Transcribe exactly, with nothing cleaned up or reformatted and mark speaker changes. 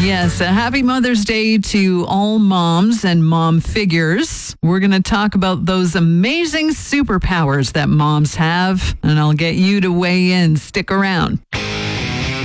Speaker 1: Yes, a happy Mother's Day to all moms and mom figures. We're going to talk about those amazing superpowers that moms have, and I'll get you to weigh in. Stick around.